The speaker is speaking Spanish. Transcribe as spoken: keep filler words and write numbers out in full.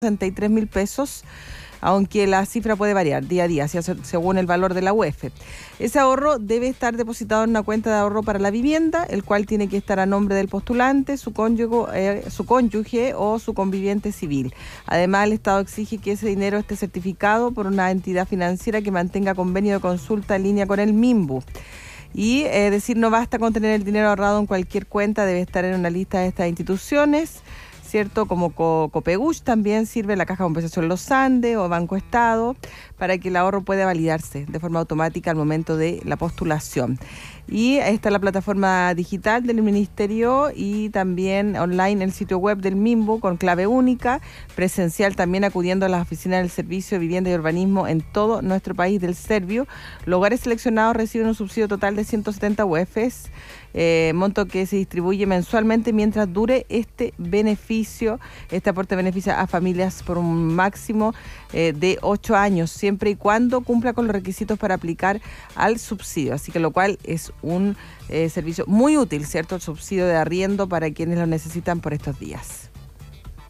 sesenta y tres mil pesos, aunque la cifra puede variar día a día, según el valor de la U E F. Ese ahorro debe estar depositado en una cuenta de ahorro para la vivienda, el cual tiene que estar a nombre del postulante, su cónyuge, eh, su cónyuge o su conviviente civil. Además, el Estado exige que ese dinero esté certificado por una entidad financiera que mantenga convenio de consulta en línea con el MIMBU. Y es eh, decir, no basta con tener el dinero ahorrado en cualquier cuenta, debe estar en una lista de estas instituciones, ¿cierto? Como Copeguch también sirve la Caja de Compensación Los Andes o Banco Estado, para que el ahorro pueda validarse de forma automática al momento de la postulación. Y está la plataforma digital del Ministerio y también online el sitio web del MIMBU con clave única, presencial también acudiendo a las oficinas del Servicio de Vivienda y Urbanismo en todo nuestro país del Servio. Los hogares seleccionados reciben un subsidio total de ciento setenta U E Fs, eh, monto que se distribuye mensualmente mientras dure este beneficio. Este aporte beneficia a familias por un máximo eh, de ocho años, siempre y cuando cumpla con los requisitos para aplicar al subsidio. Así que lo cual es un eh, servicio muy útil, ¿cierto? El subsidio de arriendo para quienes lo necesitan por estos días.